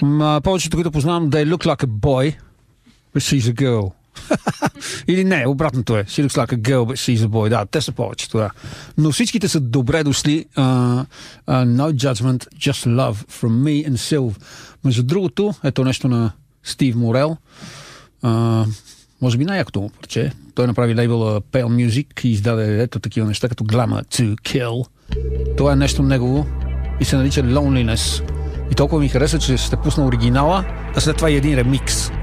Повечето, които познавам, they look like a boy, but she's a girl. Или не, обратното е. She looks like a girl, but she's a boy. Да, те са повечето, да. Но всичките са добре дошли. No judgment, just love from me and Sylv. Между другото, ето нещо на Стив Морел. Може би най-якото му парче. Той направи лейбъла Pale Music и издаде ето такива неща, като Glamour to Kill. Това е нещо негово и се нарича Loneliness. И толкова ми хареса, че сте пусна оригинала, а след това и един ремикс.